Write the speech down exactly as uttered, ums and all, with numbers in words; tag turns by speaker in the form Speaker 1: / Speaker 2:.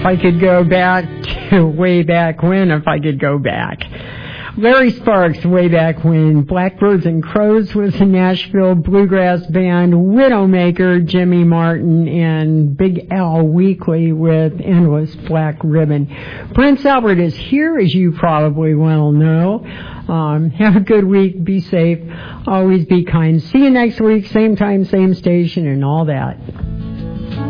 Speaker 1: If I could go back to way back when, if I could go back. Larry Sparks, way back when. Blackbirds and Crows was a Nashville bluegrass band. Widowmaker, Jimmy Martin, and Big Al Weekly with Endless Black Ribbon. Prince Albert is here, as you probably well know. Um, have a good week. Be safe. Always be kind. See you next week. Same time, same station, and all that.